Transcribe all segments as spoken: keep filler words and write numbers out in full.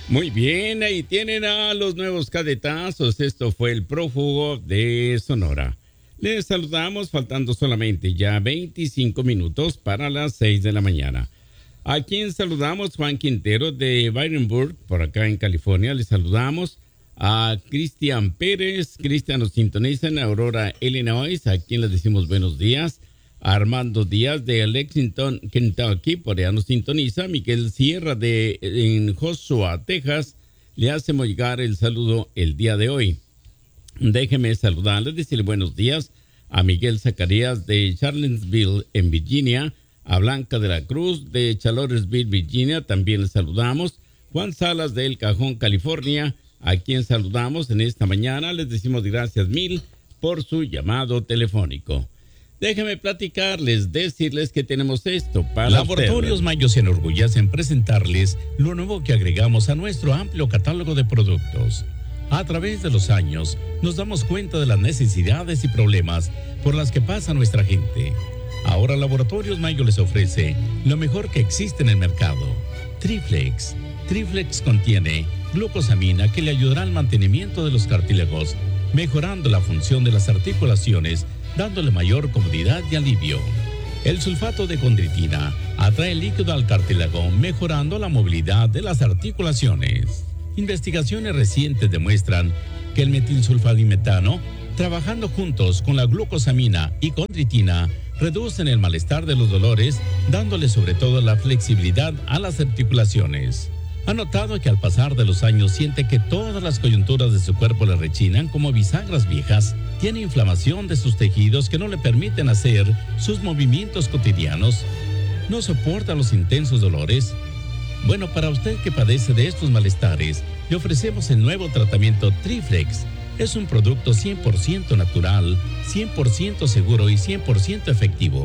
Muy bien, ahí tienen a los nuevos cadetazos. Esto fue el prófugo de Sonora. Les saludamos faltando solamente ya veinticinco minutos para las seis de la mañana. A quien saludamos, Juan Quintero de Byronburg, por acá en California. Les saludamos a Cristian Pérez. Cristian nos sintoniza en Aurora, Illinois, a quien les decimos buenos días. Armando Díaz de Lexington, Kentucky, por allá nos sintoniza. Miguel Sierra de en Joshua, Texas, le hacemos llegar el saludo el día de hoy. Déjeme saludarles, decirle buenos días a Miguel Zacarías de Charlottesville, en Virginia, a Blanca de la Cruz de Charlottesville, Virginia, también les saludamos. Juan Salas de El Cajón, California, a quien saludamos en esta mañana. Les decimos gracias mil por su llamado telefónico. Déjenme platicarles, decirles que tenemos esto para Laboratorios ustedes. Mayo se enorgullece en presentarles lo nuevo que agregamos a nuestro amplio catálogo de productos. A través de los años, nos damos cuenta de las necesidades y problemas por las que pasa nuestra gente. Ahora Laboratorios Mayo les ofrece lo mejor que existe en el mercado. Triflex. Triflex contiene glucosamina que le ayudará al mantenimiento de los cartílagos, mejorando la función de las articulaciones, dándole mayor comodidad y alivio. El sulfato de condritina atrae líquido al cartílago, mejorando la movilidad de las articulaciones. Investigaciones recientes demuestran que el metilsulfadimetano, trabajando juntos con la glucosamina y condritina, reducen el malestar de los dolores, dándole sobre todo la flexibilidad a las articulaciones. Ha notado que al pasar de los años siente que todas las coyunturas de su cuerpo le rechinan como bisagras viejas. Tiene inflamación de sus tejidos que no le permiten hacer sus movimientos cotidianos. No soporta los intensos dolores. Bueno, para usted que padece de estos malestares, le ofrecemos el nuevo tratamiento Triflex. Es un producto cien por ciento natural, cien por ciento seguro y cien por ciento efectivo.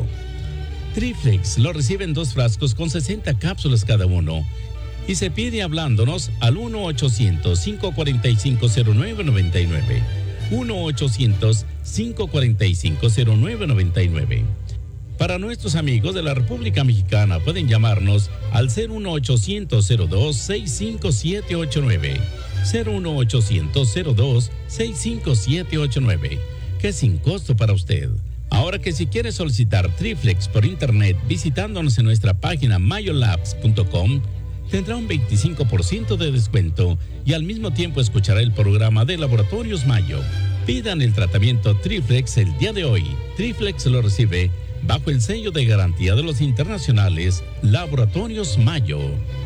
Triflex lo recibe en dos frascos con sesenta cápsulas cada uno. Y se pide hablándonos al uno ochocientos, cinco cuatro cinco, cero nueve nueve nueve. uno ochocientos, cinco cuatro cinco, cero nueve nueve nueve. Para nuestros amigos de la República Mexicana pueden llamarnos al cero uno ochocientos, cero dos, seis cinco siete ocho nueve. cero uno ochocientos, cero dos, seis cinco siete ocho nueve. Que es sin costo para usted. Ahora que si quiere solicitar Triflex por internet visitándonos en nuestra página mayolabs punto com, tendrá un veinticinco por ciento de descuento y al mismo tiempo escuchará el programa de Laboratorios Mayo. Pidan el tratamiento Triflex el día de hoy. Triflex lo recibe bajo el sello de garantía de los internacionales Laboratorios Mayo.